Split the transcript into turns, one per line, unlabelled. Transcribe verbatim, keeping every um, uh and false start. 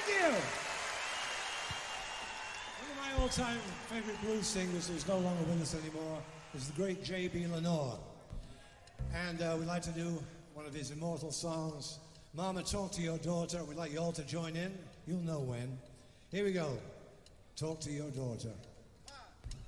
Thank you. One of my all-time favorite blues singers who's no longer with us anymore is the great J B. Lenore. And uh, we'd like to do one of his immortal songs, Mama, Talk to Your Daughter. We'd like you all to join in. You'll know when. Here we go. Talk to Your Daughter.